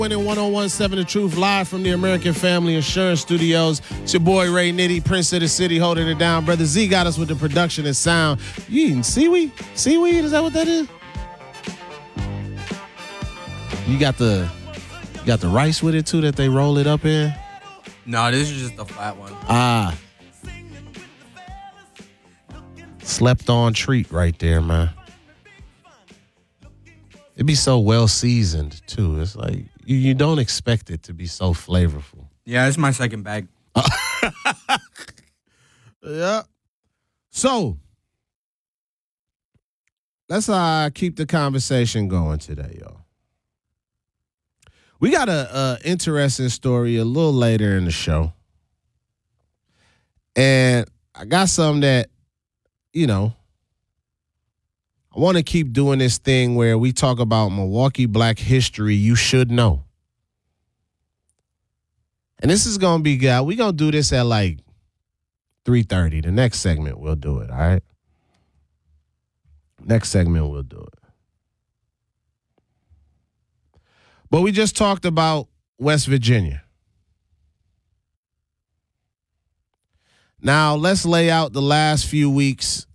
Winning 1017 The Truth live from the American Family Insurance Studios. It's your boy Ray Nitty, Prince of the City, holding it down. Brother Z got us with the production and sound. You eating seaweed? Seaweed? Is that what that is? You got the rice with it too that they roll it up in? No, this is just the flat one. Slept on treat right there, man. It be so well seasoned too. It's like you don't expect it to be so flavorful. Yeah, it's my second bag. Yeah. So let's keep the conversation going today, y'all. We got a interesting story a little later in the show. And I got something that, I want to keep doing this thing where we talk about Milwaukee Black history you should know. And this is going to be good. We're going to do this at like 3:30. The next segment we'll do it, all right? Next segment we'll do it. But we just talked about West Virginia. Now, let's lay out the last few weeks